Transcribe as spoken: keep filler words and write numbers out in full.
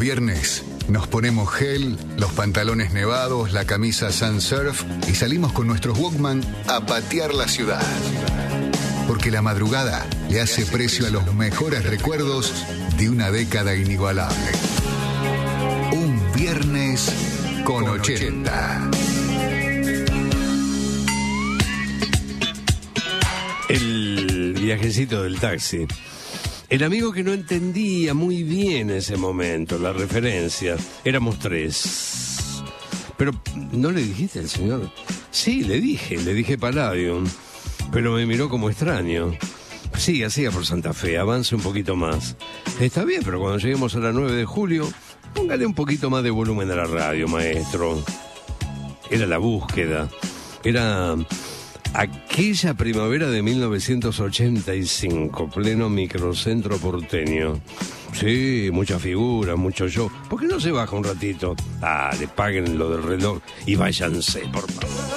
viernes nos ponemos gel, los pantalones nevados, la camisa Sun Surf y salimos con nuestros Walkman a patear la ciudad. Porque la madrugada le hace precio a los mejores recuerdos de una década inigualable. Un viernes con ochenta. El viajecito del taxi. El amigo que no entendía muy bien ese momento, la referencia. Éramos tres. Pero, ¿no le dijiste al señor? Sí, le dije, le dije Palladium. Pero me miró como extraño. Sí, hacía por Santa Fe, avance un poquito más. Está bien, pero cuando lleguemos a la nueve de julio, póngale un poquito más de volumen a la radio, maestro. Era la búsqueda. Era aquella primavera de mil novecientos ochenta y cinco, pleno microcentro porteño. Sí, muchas figuras, mucho show. ¿Por qué no se baja un ratito? Ah, le paguen lo del reloj y váyanse, por favor.